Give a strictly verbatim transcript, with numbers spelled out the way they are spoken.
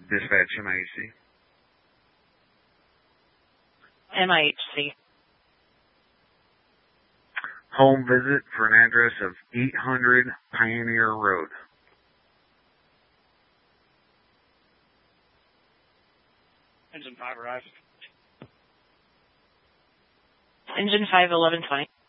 Dispatch M I H C. M I H C. Home visit for an address of eight hundred Pioneer Road. Engine five arrived. Engine five, eleven twenty.